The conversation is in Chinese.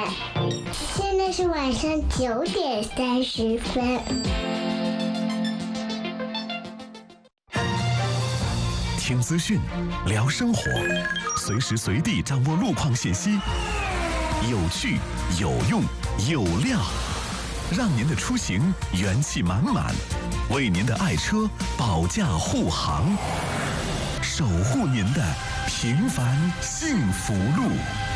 现在是晚上9:30。 听资讯，聊生活，随时随地掌握路况信息，有趣、有用、有料，让您的出行元气满满，为您的爱车保驾护航，守护您的平凡幸福路。